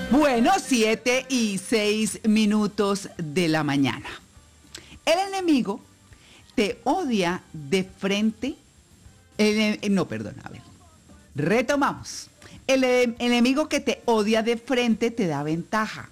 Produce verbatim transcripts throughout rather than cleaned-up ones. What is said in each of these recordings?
Bueno, siete y seis minutos de la mañana. El enemigo te odia de frente. El, no, perdón, a ver. Retomamos. El, el enemigo que te odia de frente te da ventaja.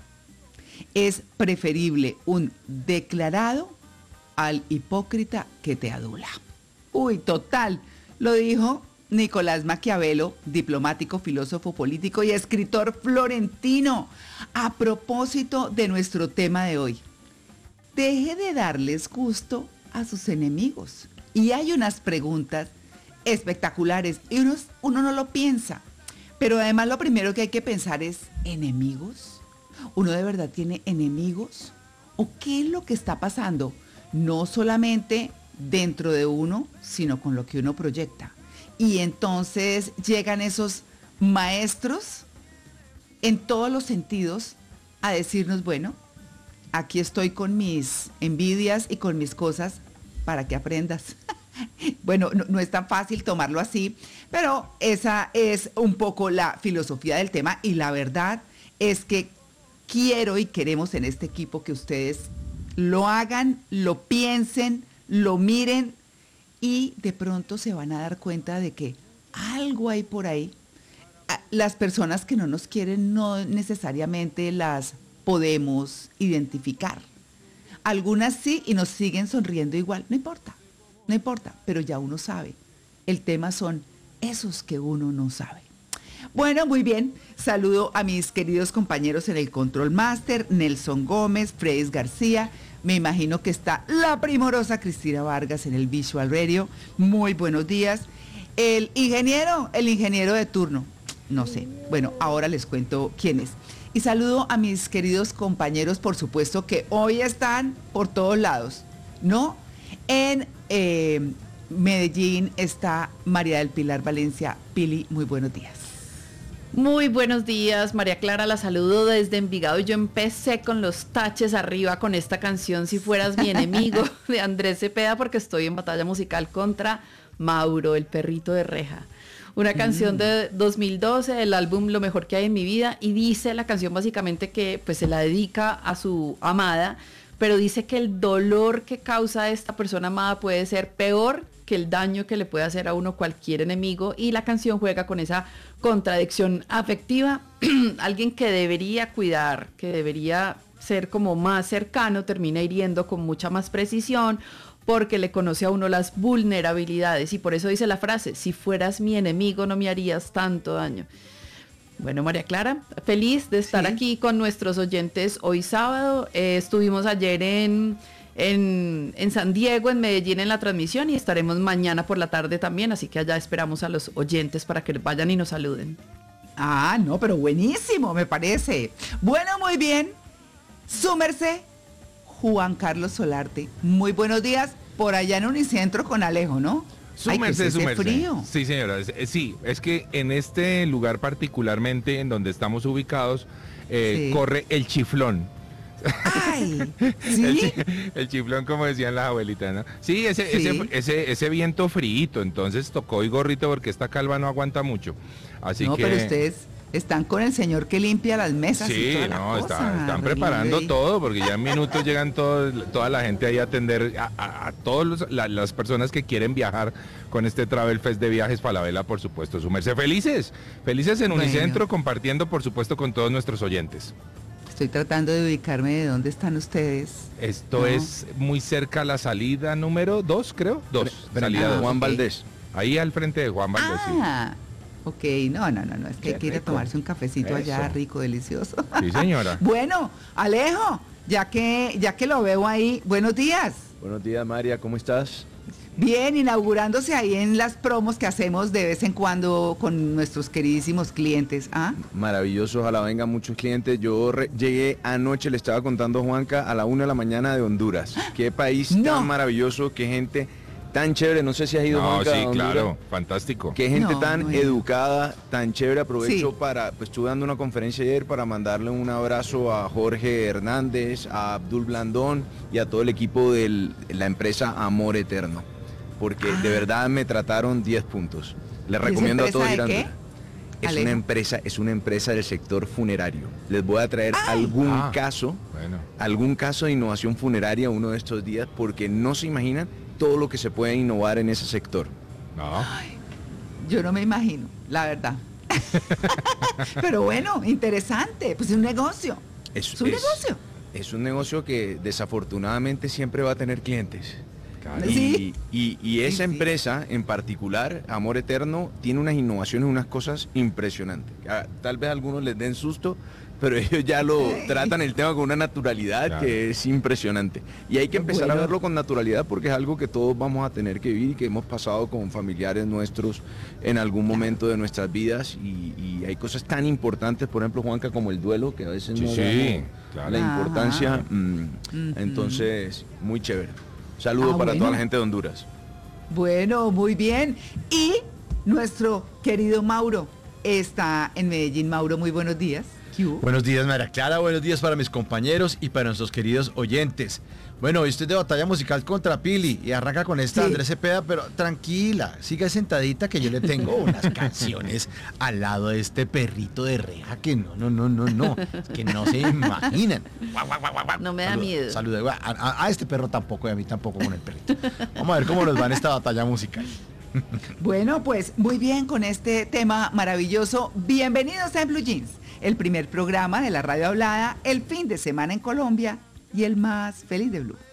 Es preferible un declarado al hipócrita que te adula. Uy, total. Lo dijo Nicolás Maquiavelo, diplomático, filósofo político y escritor florentino, a propósito de nuestro tema de hoy. Deje de darles gusto a sus enemigos. Y hay unas preguntas espectaculares y uno, uno no lo piensa. Pero además lo primero que hay que pensar es, ¿enemigos? ¿Uno de verdad tiene enemigos? ¿O qué es lo que está pasando? No solamente dentro de uno, sino con lo que uno proyecta. Y entonces llegan esos maestros en todos los sentidos a decirnos, bueno, aquí estoy con mis envidias y con mis cosas para que aprendas. Bueno, no, no es tan fácil tomarlo así, pero esa es un poco la filosofía del tema y la verdad es que quiero y queremos en este equipo que ustedes lo hagan, lo piensen, lo miren y de pronto se van a dar cuenta de que algo hay por ahí. Las personas que no nos quieren no necesariamente las podemos identificar. Algunas sí y nos siguen sonriendo igual, no importa. No importa, pero ya uno sabe. El tema son esos que uno no sabe. Bueno, muy bien. Saludo a mis queridos compañeros en el Control Master, Nelson Gómez, Freddy García. Me imagino que está la primorosa Cristina Vargas en el Visual Radio. Muy buenos días. El ingeniero, el ingeniero de turno. No sé. Bueno, ahora les cuento quién es. Y saludo a mis queridos compañeros, por supuesto, que hoy están por todos lados, ¿no? En eh, Medellín está María del Pilar Valencia. Pili, muy buenos días. Muy buenos días, María Clara, la saludo desde Envigado. Yo empecé con los taches arriba con esta canción, Si fueras mi enemigo, de Andrés Cepeda, porque estoy en batalla musical contra Mauro, el perrito de reja. Una canción mm. de dos mil doce, del álbum Lo mejor que hay en mi vida, y dice la canción básicamente que pues se la dedica a su amada, pero dice que el dolor que causa esta persona amada puede ser peor que el daño que le puede hacer a uno cualquier enemigo, y la canción juega con esa contradicción afectiva. Alguien que debería cuidar, que debería ser como más cercano, termina hiriendo con mucha más precisión, porque le conoce a uno las vulnerabilidades, y por eso dice la frase, si fueras mi enemigo no me harías tanto daño. Bueno, María Clara, feliz de estar sí. aquí con nuestros oyentes hoy sábado. Eh, estuvimos ayer en, en, en San Diego, en Medellín, en la transmisión, y estaremos mañana por la tarde también, así que allá esperamos a los oyentes para que vayan y nos saluden. Ah, no, pero buenísimo, me parece. Bueno, muy bien. Súmerse, Juan Carlos Solarte. Muy buenos días, por allá en Unicentro con Alejo, ¿no? Súmerse, súmerse. Frío. Sí, señora. Sí, es que en este lugar particularmente en donde estamos ubicados, eh, sí. corre el chiflón. Ay, ¿sí? el, el chiflón, como decían las abuelitas, ¿no? Sí, ese, sí. ese, ese, ese viento fríito, entonces tocó y gorrito porque esta calva no aguanta mucho. Así no, que... pero ustedes están con el señor que limpia las mesas. Sí, y toda no, la está, cosa, están preparando ahí. todo, porque ya en minutos llegan todo, toda la gente ahí a atender a, a, a todas la, las personas que quieren viajar con este Travel Fest de Viajes Falabella, por supuesto. Súmerse felices, felices en Unicentro, bueno. compartiendo, por supuesto, con todos nuestros oyentes. Estoy tratando de ubicarme de dónde están ustedes. Esto ¿no? es muy cerca a la salida número dos, creo. Dos. Bre- salida ah, de Juan okay. Valdés. Ahí al frente de Juan Valdés. Ah, sí. Ok, no, no, no, no, es que Qué hay que ir a rico. tomarse un cafecito Eso. allá, rico, delicioso. Sí, señora. Bueno, Alejo, ya que, ya que lo veo ahí, buenos días. Buenos días, María, ¿cómo estás? Bien, inaugurándose ahí en las promos que hacemos de vez en cuando con nuestros queridísimos clientes. ¿Ah? Maravilloso, ojalá vengan muchos clientes. Yo re- llegué anoche, le estaba contando a Juanca, a la una de la mañana de Honduras. Qué país No. tan maravilloso, qué gente tan chévere. No sé si has ido, No, Juanca, sí, a Honduras. claro, fantástico. Qué gente No, tan no he ido. educada, tan chévere. Aprovecho Sí. para, pues estuve dando una conferencia ayer para mandarle un abrazo a Jorge Hernández, a Abdul Blandón y a todo el equipo de la empresa Amor Eterno. Porque Ah. de verdad me trataron diez puntos. Les ¿Y esa recomiendo a todos ir empresa a de qué? Honduras. Es Alejo. una empresa, es una empresa del sector funerario. Les voy a traer Ay. algún Ah, caso, bueno. algún caso de innovación funeraria uno de estos días, porque no se imaginan todo lo que se puede innovar en ese sector. No. Yo no me imagino, la verdad. Pero bueno, interesante, pues es un negocio. Es, Es un es- negocio. Es un negocio que desafortunadamente siempre va a tener clientes. Claro. Y, Sí. y- y esa Sí, sí. empresa en particular, Amor Eterno, tiene unas innovaciones, unas cosas impresionantes. Ah, Tal vez a algunos les den susto, pero ellos ya lo tratan el tema con una naturalidad Claro. que es impresionante. Y hay que empezar Bueno. a verlo con naturalidad porque es algo que todos vamos a tener que vivir y que hemos pasado con familiares nuestros en algún momento de nuestras vidas. Y, y hay cosas tan importantes, por ejemplo, Juanca, como el duelo, que a veces Sí, no sí, damos claro. la Ajá. importancia. mm, Ujú. Entonces, muy chévere. Saludos Ah, para bueno. toda la gente de Honduras. Bueno, muy bien. Y nuestro querido Mauro está en Medellín. Mauro, muy buenos días. ¿Qué hubo? Buenos días, María Clara. Buenos días para mis compañeros y para nuestros queridos oyentes. Bueno, hoy estoy de batalla musical contra Pili y arranca con esta Sí. Andrés Cepeda, pero tranquila, siga sentadita que yo le tengo unas canciones al lado de este perrito de reja que no, no, no, no, no, que no se imaginan. No me da Saluda- miedo. saluda- a, a- a este perro tampoco y a mí tampoco con el perrito. Vamos a ver cómo nos va en esta batalla musical. Bueno, pues muy bien con este tema maravilloso. Bienvenidos a Blue Jeans, el primer programa de la radio hablada, el fin de semana en Colombia y el más feliz de Blue.